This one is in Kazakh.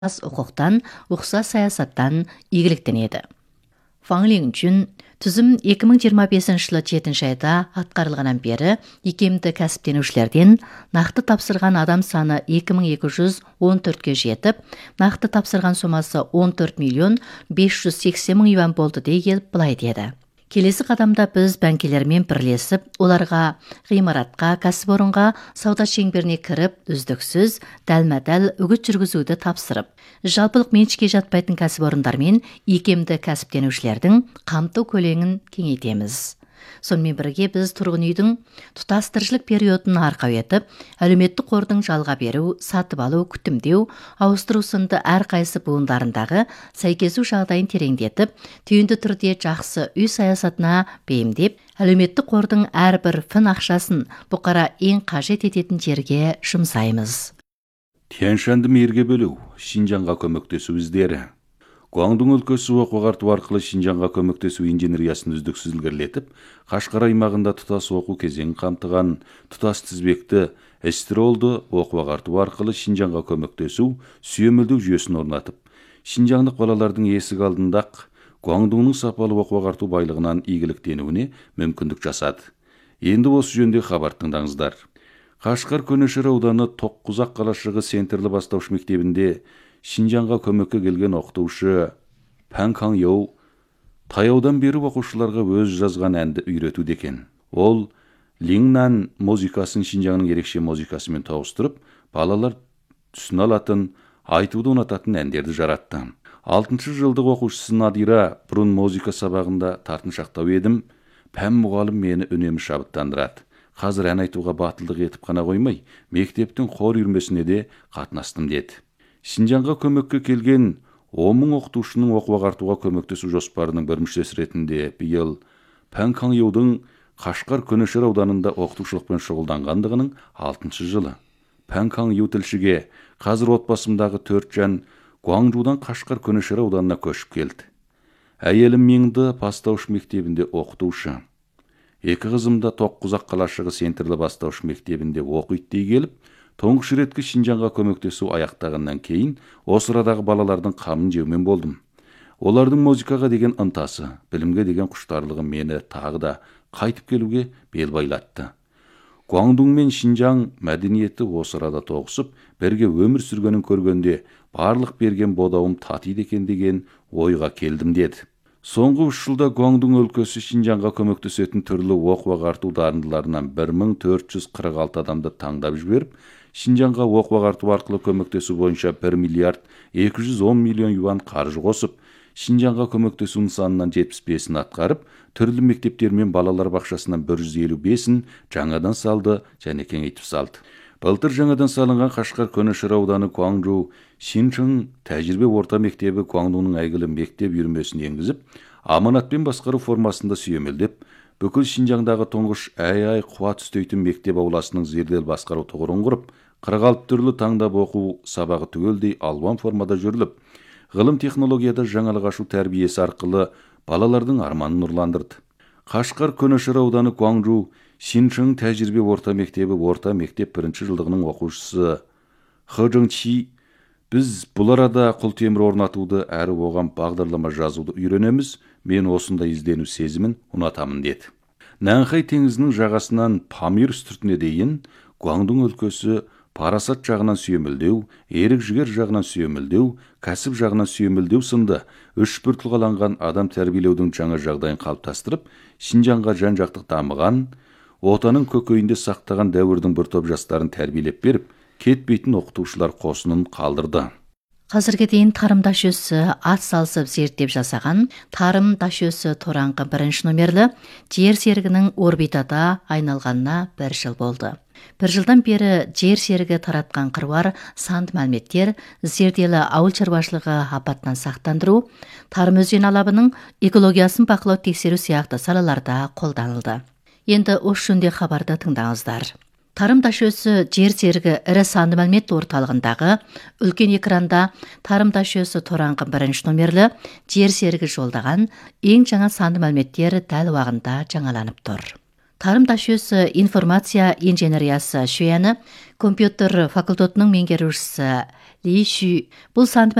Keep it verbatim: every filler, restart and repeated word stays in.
құқықтан, ұқсас саясаттан игіліктенеді. Фан Линgjun түзім екі мың жиырма бесінші жылы жетінші айда атқарылғаннан бері икемді кәсіптенушілерден нақты тапсырған адам саны екі мың екі жүз он төртке жетіп, нақты тапсырған сомасы он төрт миллион бес жүз сексен мың юан болды дей келіп былай деді. Келесі қадамда біз бәңкелермен бірлесіп, оларға ғимаратқа, кәсіпорынға, сауда шеңберіне кіріп, үздіксіз, дәлме-дәл үгіт жүргізуді тапсырып, жалпылық меншікке жатпайтын кәсіпорындармен икемді кәсіптенушілердің қамту көлемін кеңейтеміз. Сонымен бірге біз тұрғын үйдің тұтас тіршілік периодын арқау етіп, әлеуметтік қордың жалға беру, сатып алу, күтімдеу, ауыстыру сынды әрқайсы буындарындағы сәйкесу жағдайын тереңдетіп, түйінді түрде жақсы үй саясатына бейімдеп, әлеуметтік қордың әрбір фін ақшасын бұқара ең қажет ететін жерге жұмсаймыз. Тянь-Шаньды мерге бөлу, Шинжаңға көмектесу іздері. Гуандун өлкөсү окуу ағарту аркылы Шинжаңга көмөктөсүү инженериясын үздүксүз илгерилетип, Кашкар аймагында тутас окуу кезеңин камтыган тутас тизбекти эстролду окуу ағарту аркылы Шинжаңга көмөктөсүү сүйөмөлдүү жүйөсүн орнатып, Шинжаңдык балалардын эсик алдындак Гуандунун сапалуу окуу ағарту байлыгынан ийгиликтенүүнү мүмкүндүк жасады. Энди осы жөнүндө кабар тыңдаңыздар. Кашкар Көнөшөр ауданы Токкузак калашыгы Сентерлі баштауыш мектебинде Шинжаңға көмөккө келген окутуучу Пан Кан-Йоу таяудан бери окуучуларга өз жазган әнди үйрөтүүдө экен. Ол Лиңнан музыкасын Шинжаңдын ерекше музыкасы менен тогуштуруп, балалар түсүнө алатын, айтууду унататын әндерди жаратты. алтынчы жылдык окуучусу Надира бурун музыка сабагында тартынчактап едим. Пән мугалим мени үнөмү шабыттандырат. Казыр ән айтууга батылдык этип гана коймой, мектептин хор үйрмөсүнө де катнастым деди. Шинжаңга көмөккө келген он миң окутуучунун окуу ағартууга көмөктөсүү жоспарынын бир мүчөсү ретинде быйыл Пан Кан-Йоудун Кашкар Көнөшөр ауданында окутуучулук менен шугулдангандыгынын алтынчы жылы. Пан Кан-Йоу тилшиге казыр отбасымдагы төрт жан Гуаңжудан Кашкар Көнөшөр ауданына көчүп келди. Әйелим Миңды баштауыш мектебинде окутуучу. Эки кызым да Токкузак калашыгы Сентерлі баштауыш мектебинде окуйт дей келип, тоңуш иретки Шинжаңга көмөктөсүү аяктагандан кийин осы ырадагы балалардын камын жеумен болдум. Олардын музыкага деген ынтасы, билимге деген куштарлыгы мени тагы да кайтып келүүгө бел байлатты. Гуаңдун мен Шинжаң мәдениети осы ырада тогусуп, берге өмүр сүргөнүн көргөндө барлык берген бодоом татыйт экен деген ойга келдим деди. Соңғы үч жылда Гуаңдун өлкөсү Шинжаңга көмөктөсөтүн түрлүү окуу ағартуу дарындыларынан бір мың төрт жүз кырк алты адамды таңдап жиберип, Шинжаңга окуу ағартуу аркылуу көмөктөсүү боюнча бір миллиард эки жүз он миллион юан каржы косуп, Шинжаңга көмөктөсүү нысанынан жетимиш бешин аткарып, түрлүү мектептер мен балалар бакчасынан бір жүз элүү бешин жаңадан салды жана кеңейтип салды. Былтыр жаңадан салынган Кашкар Көнөшөр ауданы Гуаңжу Шинчың тәжірибе орта мектеби Гуаңдунун айгылы мектеп үйрмөсүн энгизип, аманатпен баскаруу формасында сүйөмөлдөп, бүкүл Шинжаңдагы тоңуш ай-ай кубат үстөйтүн мектеп ауласынын зердел баскаруу тогурун куруп, кырк алты түрлүү таңдап окуу сабагы түгөлдөй албан формада жүрүлүп, гылым технологияда жаңылык ашуу тарбияси аркылы балалардын арманын нурландырды. Кашкар Көнөшөр ауданы Гуаңжу Шинчың тәжірибе орта мектеби орта мектеп биринчи жылдыгынын окуучусу Хы Жыңчи биз бул арада кул темир орнатууду әрі оған бағдарлама жазууду үйрөнөмүз, мен осундай изденүү сезимин унатамын деди. Нанхай теңизинин жагасынан Памир үстүртүнө дейин Гуаңдун өлкөсү парасат жагынан сүйөмөлдөв, эрик жигер жагынан сүйөмөлдөв, касып жагынан сүйөмөлдөв сынды үч бир тулгаланган адам тарбиелөөдүн жаңа жагдайын калыптастырып, Шинжаңга жан жактык дамыган, отанын көкөйүндө сактаган дәврдүн бір топ жастарын тәрбиелеп берип, кетпейтін окутуучулар косунун калдырды. Қазірге дейін тарым даш өсі ат салсып зерттеп жасаған тарым даш өсі тораңқы бірінші номерлі жер серігінің орбитада айналғанына бір жыл болды. Бір жылдан бері жер серігі таратқан қыруар санды мәліметтер зерделі ауыл шаруашылығы апаттан сақтандыру, тарым өзен алабының экологиясын бақылау тексеру сияқты салаларда қолданылды. Енді осы жөнінде хабарды тыңдаңыздар. Тарым даш өсі жер серігі ірі санды мәлімет орталығындағы үлкен экранда тарым даш өсі тораңқы бірінші номерлі жер серігі жолдаған ең жаңа санды мәліметтер дәл уақытында жаңаланып тұр. Тарым даш өсі информация инженериясы шөяны компьютер факультетінің меңгерушісі Ли Xu бұл санды